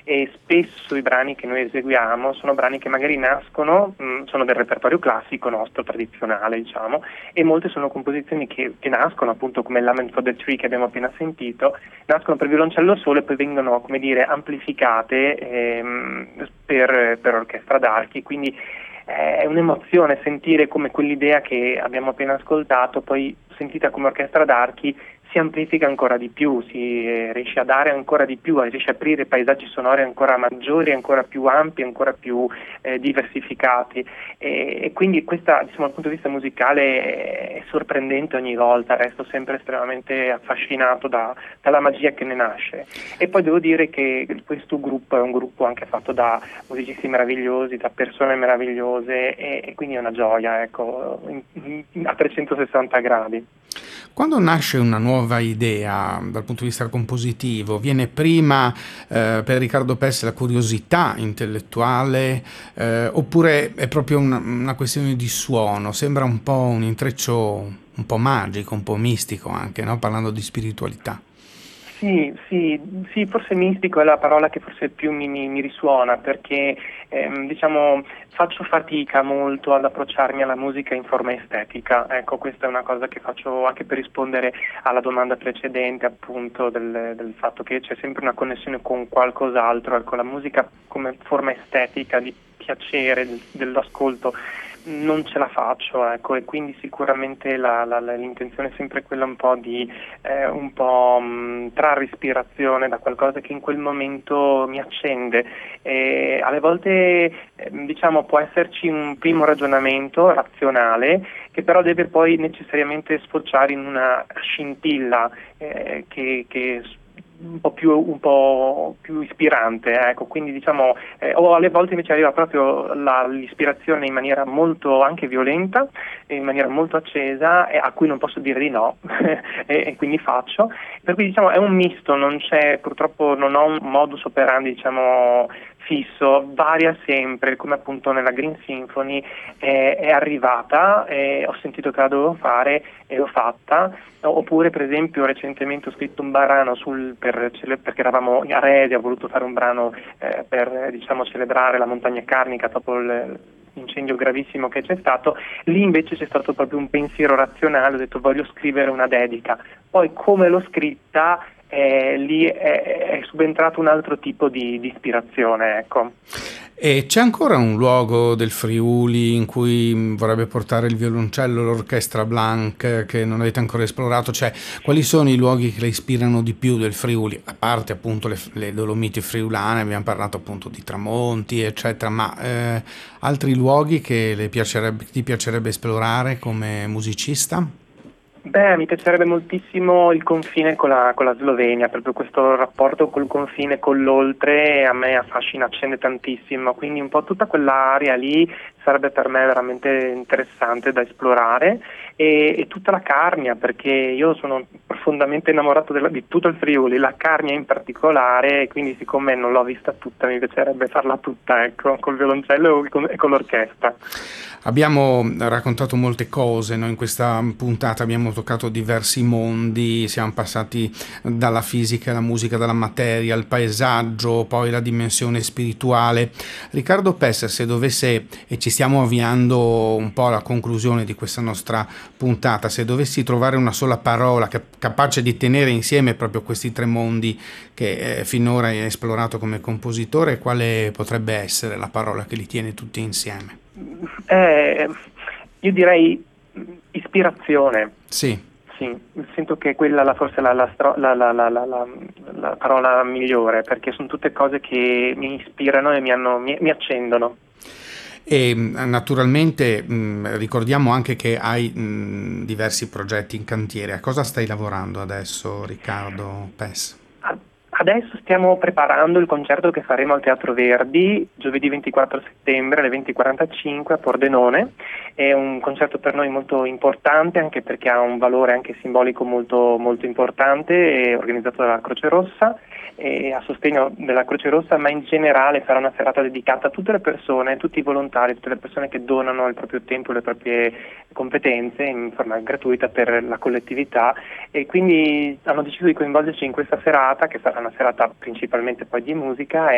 e spesso i brani che noi eseguiamo sono brani che magari nascono, sono del repertorio classico nostro, tradizionale diciamo, e molte sono composizioni che nascono appunto come Lament for the Tree che abbiamo appena sentito, nascono per violoncello solo e poi vengono, come dire, amplificate per orchestra d'archi, quindi è un'emozione sentire come quell'idea che abbiamo appena ascoltato, poi sentita come orchestra d'archi, si amplifica ancora di più, si riesce a dare ancora di più, riesce a aprire paesaggi sonori ancora maggiori, ancora più ampi, ancora più diversificati e quindi questa, diciamo, dal punto di vista musicale è sorprendente ogni volta, resto sempre estremamente affascinato dalla magia che ne nasce. E poi devo dire che questo gruppo è un gruppo anche fatto da musicisti meravigliosi, da persone meravigliose e quindi è una gioia, ecco, a 360 gradi. Quando nasce una nuova idea dal punto di vista compositivo, viene prima per Riccardo Pes la curiosità intellettuale oppure è proprio una questione di suono? Sembra un po' un intreccio un po' magico, un po' mistico anche, no? Parlando di spiritualità. Sì, forse mistico è la parola che forse più mi risuona perché diciamo faccio fatica molto ad approcciarmi alla musica in forma estetica, ecco questa è una cosa che faccio anche per rispondere alla domanda precedente appunto del fatto che c'è sempre una connessione con qualcos'altro, ecco la musica come forma estetica di piacere dell'ascolto non ce la faccio, ecco, e quindi sicuramente l'intenzione è sempre quella un po' di trarre ispirazione da qualcosa che in quel momento mi accende. E alle volte diciamo può esserci un primo ragionamento razionale che però deve poi necessariamente sfociare in una scintilla che un po' più ispirante, ecco, quindi diciamo o alle volte invece arriva proprio l'ispirazione in maniera molto anche violenta, in maniera molto accesa e a cui non posso dire di no e quindi faccio, per cui diciamo è un misto, purtroppo non ho un modus operandi diciamo fisso, varia sempre, come appunto nella Green Symphony è arrivata, ho sentito che la dovevo fare e l'ho fatta, oppure per esempio recentemente ho scritto un brano perché eravamo a Redia, ho voluto fare un brano per diciamo celebrare la montagna carnica dopo l'incendio gravissimo che c'è stato, lì invece c'è stato proprio un pensiero razionale, ho detto voglio scrivere una dedica, poi come l'ho scritta lì è subentrato un altro tipo di ispirazione, ecco. E c'è ancora un luogo del Friuli in cui vorrebbe portare il violoncello, l'orchestra Blanc, che non avete ancora esplorato? Cioè, quali sono i luoghi che le ispirano di più del Friuli? A parte appunto le Dolomiti friulane, abbiamo parlato appunto di tramonti, eccetera, ma altri luoghi che ti piacerebbe esplorare come musicista? Beh, mi piacerebbe moltissimo il confine con la Slovenia, proprio questo rapporto col confine, con l'oltre, a me affascina, accende tantissimo, quindi un po' tutta quell'area lì sarebbe per me veramente interessante da esplorare e tutta la Carnia, perché io sono profondamente innamorato di tutto il Friuli, la Carnia in particolare, e quindi siccome non l'ho vista tutta mi piacerebbe farla tutta, ecco, col violoncello e con l'orchestra. Abbiamo raccontato molte cose, no? In questa puntata abbiamo toccato diversi mondi, siamo passati dalla fisica alla musica, dalla materia al paesaggio, poi la dimensione spirituale. Riccardo Pes, se dovesse, e ci stiamo avviando un po' alla conclusione di questa nostra puntata, se dovessi trovare una sola parola capace di tenere insieme proprio questi tre mondi che finora hai esplorato come compositore, quale potrebbe essere la parola che li tiene tutti insieme? Io direi ispirazione. Sì. Sì, sento che quella forse la parola migliore, perché sono tutte cose che mi ispirano e mi accendono. E naturalmente ricordiamo anche che hai diversi progetti in cantiere. A cosa stai lavorando adesso, Riccardo Pes? Adesso stiamo preparando il concerto che faremo al Teatro Verdi giovedì 24 settembre alle 20:45 a Pordenone. È un concerto per noi molto importante anche perché ha un valore anche simbolico molto, molto importante, è organizzato dalla Croce Rossa e a sostegno della Croce Rossa, ma in generale sarà una serata dedicata a tutte le persone, tutti i volontari, tutte le persone che donano il proprio tempo e le proprie competenze in forma gratuita per la collettività e quindi hanno deciso di coinvolgerci in questa serata che sarà una serata principalmente poi di musica